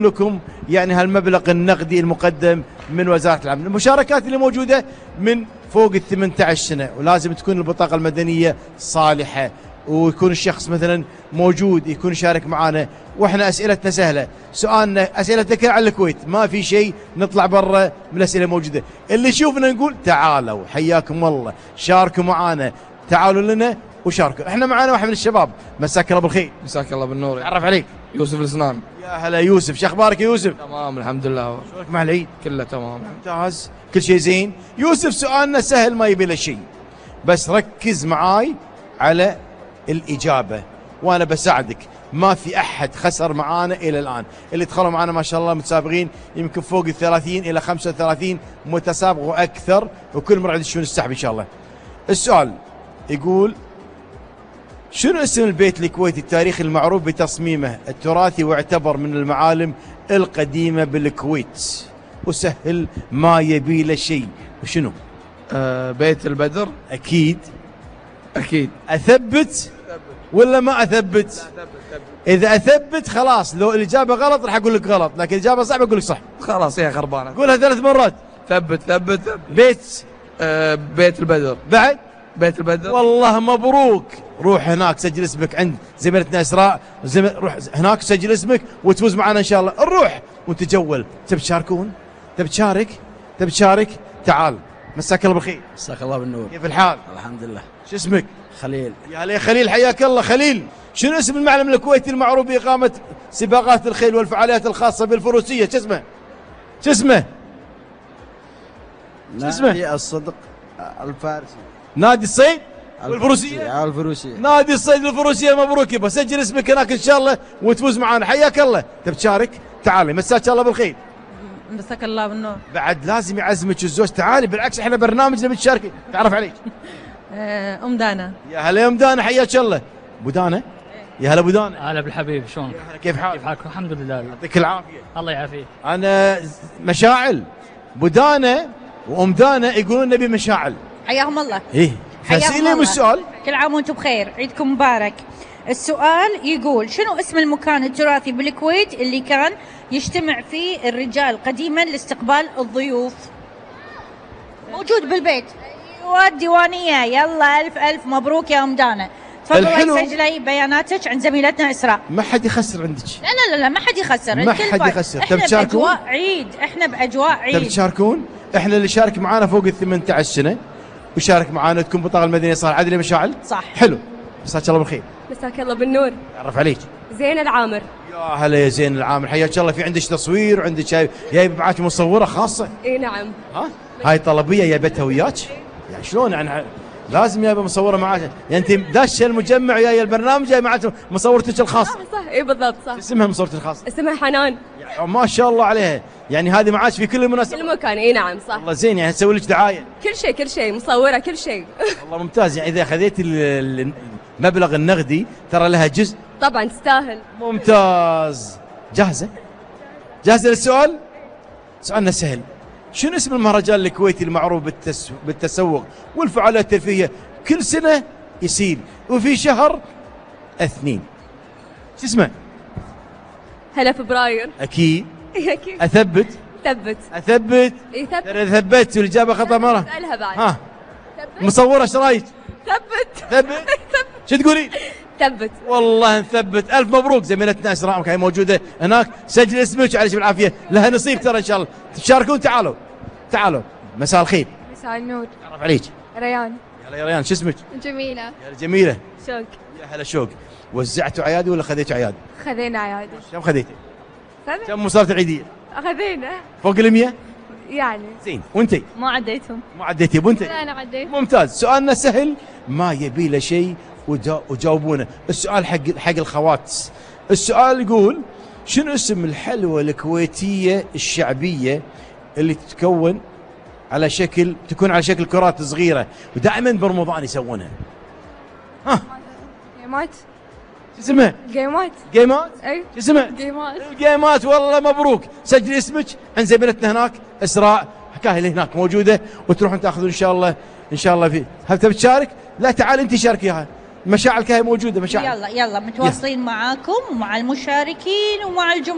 لكم يعني هالمبلغ النقدي المقدم من وزارة العمل. المشاركات اللي موجودة من فوق ال 18 سنة، ولازم تكون البطاقة المدنية صالحة، ويكون الشخص مثلا موجود يكون يشارك معنا. واحنا اسئلتنا سهله، سؤالنا اسئلتنا كلها على الكويت، ما في شيء نطلع برا من الاسئله الموجوده. اللي يشوفنا نقول تعالوا حياكم الله، شاركوا معنا، تعالوا لنا وشاركوا. احنا معنا واحد من الشباب، مساك الله بالخير. مساك الله بالنور. تعرف عليك. يوسف الاسنان. يا هلا يوسف، شو اخبارك يا يوسف؟ تمام الحمد لله. شلونك مع العيد؟ كله تمام ممتاز، كل شيء زين. يوسف سؤالنا سهل ما يبي له شيء، بس ركز معاي على الإجابة وأنا بساعدك. ما في أحد خسر معانا إلى الآن، اللي دخلوا معانا ما شاء الله متسابقين يمكن فوق ال 30 إلى 35 متسابق وأكثر، وكل مرة يدشون السحب إن شاء الله. السؤال يقول: شنو اسم البيت الكويتي التاريخي المعروف بتصميمه التراثي واعتبر من المعالم القديمة بالكويت؟ وسهل ما يبي له شيء. وشنو؟ بيت البدر. أكيد اكيد. اثبت ولا ما اثبت؟ اذا اثبت خلاص، لو الاجابه غلط راح اقول لك غلط، لكن الاجابه صح بقول لك صح. خلاص يا خربانه. قولها 3 مرات. ثبت ثبت ثبت. بيت بيت البدر. بعد بيت البدر. والله مبروك. روح هناك سجل اسمك عند زميلتنا اسراء، روح هناك سجل اسمك وتفوز معنا ان شاء الله. نروح ونتجول. تبي تشاركون؟ تبي تشارك؟ تبي تشارك؟ تعال. مساك الله بالخير. مساك الله بالنور. كيف الحال؟ الحمد لله. شو اسمك؟ خليل. يا هلا يا خليل، حياك الله خليل. شنو اسم المعلم الكويتي المعروف بإقامة سباقات الخيل والفعاليات الخاصة بالفروسية؟ شو اسمه؟ شو اسمه؟ شو اسمه؟ نادي الصدق الفارسي. نادي الصيد والفروسية؟ الفروسية. نادي الصيد والفروسية. مبروك يبا، سجل اسمك هناك ان شاء الله وتفوز معانا. حياك الله. تبي تشارك؟ تعالي. مساك الله بالخير. مساك الله بالنور. بعد لازم يعزمك الزوج. تعالي، بالعكس احنا برنامجنا بتشاركي. تعرف عليك. ام دانا. يا هلا يا ام دانا، حياك الله. ابو دانا، يا هلا ابو دانا. هلا بالحبيب، شلونك؟ كيف حالك؟ كيف حالك؟ الحمد لله. يعطيك العافيه. الله يعافيك. انا مشاعل ابو دانا وام دانا يقولون نبي مشاعل. حياهم الله. ايه حياهم فاسئله الله. السؤال. كل عام وانتم بخير، عيدكم مبارك. السؤال يقول: شنو اسم المكان التراثي بالكويت اللي كان يجتمع فيه الرجال قديما لاستقبال الضيوف؟ موجود بالبيت. ايوه الديوانيه. يلا الف الف مبروك يا ام دانا. تفضلي سجلي بياناتك عند زميلتنا اسراء. ما حد يخسر عندك. لا ما حد يخسر. ما حد يخسر. احنا باجواء عيد، احنا باجواء عيد. تبي تشاركون؟ احنا اللي شارك معانا فوق ال 18 سنه وشارك معانا تكون بطاقه المدنيه صار عدل مشاعل. صح. حلو. مساك الله بالخير. مساك الله بالنور. تعرف عليك. زين العامر. يا هلا يا زين العامر، حياك الله. في عندك تصوير وعندك جايب معاك مصوره خاصه؟ اي نعم. ها؟ هاي طلبيه جايبتها وياك؟ يعني شلون يعني لازم جايبه مصوره معاك؟ يعني انت داشه المجمع وياي البرنامج جاي معك مصورتك الخاصه؟ صح اي بالضبط صح. اسمها مصورتك الخاصه؟ اسمها حنان. يعني ما شاء الله عليها، يعني هذه معاك في كل المناسبات؟ كل مكان. اي نعم صح. والله زين، يعني تسوي لك دعايه؟ كل شيء مصوره كل شيء. والله ممتاز. يعني اذا خذيت المبلغ النقدي ترى لها جزء. طبعا تستاهل. ممتاز. جاهزه؟ جاهزه للسؤال؟ سؤالنا سهل. شنو اسم المهرجان الكويتي المعروف بالتسوق والفعاليات الترفيهيه؟ كل سنه يصير وفي شهر 2. شو اسمه؟ هلا فبراير. اكيد. اكيد. اثبت. ثبت. اثبت. اي ثبت. ترى ثبت والاجابه خطا مره. اسالها بعد. ها ثبت. مصوره ايش رايك؟ ثبت. شو تقولين؟ ثبت. والله نثبت. الف مبروك. زميلتنا اسراء كانت موجوده هناك، سجل اسمك وعليك بالعافيه. لها نصيب ترى ان شاء الله. تشاركون. تعالوا. مساء الخير. مساء النور. تعرف عليك. ريان. يا هلا يا ريان، شو اسمك؟ جميلة. يا جميله. شوق. يا هلا شوق. وزعتوا عيادي ولا خذيتوا عيادي؟ خذينا عيادي. كم خذيتي؟ 7. كم مصاريف العيديه؟ خذينا فوق ال 100؟ يعني. زين. وانتي؟ ما عديتهم. ما عديتي وانتي؟ لا انا عديت. ممتاز. سؤالنا سهل ما يبي له شيء وجاوبونه. السؤال حق الخوات. السؤال يقول: شنو اسم الحلوى الكويتيه الشعبيه اللي تكون على شكل كرات صغيره ودائما برمضان يسوونها؟ ها؟ جيمات. شو اسمها؟ جيمات. جيمات؟ اي. شو اسمها؟ جيمات. الجيمات. والله مبروك. سجلي اسمك عند زميلتنا هناك اسراء، حكاها اللي هناك موجوده، وتروحون تاخذون ان شاء الله في. هل تبي تشارك؟ لا تعال انت شاركيها. مشاعل كاهي موجوده. مشاعل. يلا متواصلين معاكم ومع المشاركين ومع الجمهور.